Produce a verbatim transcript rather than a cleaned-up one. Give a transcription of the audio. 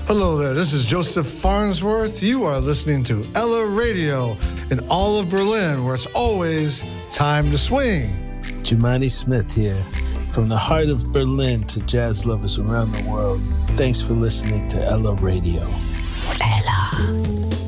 Hello there, this is Joseph Farnsworth. You are listening to Ella Radio in all of Berlin, where it's always time to swing. Jumani Smith here, from the heart of Berlin to jazz lovers around the world. Thanks for listening to Ella Radio. Ella.